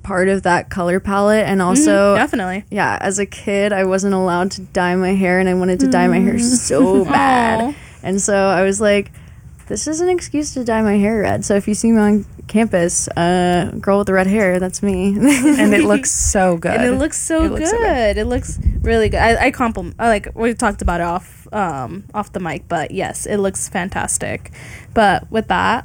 part of that color palette. And also, definitely. Yeah, as a kid, I wasn't allowed to dye my hair, and I wanted to dye my hair so bad. And so I was like, this is an excuse to dye my hair red. So if you see me on campus, girl with the red hair, that's me. And it looks so good. And it looks so good. It looks really good. I compliment. Like, we talked about it off the mic, but yes, it looks fantastic. But with that,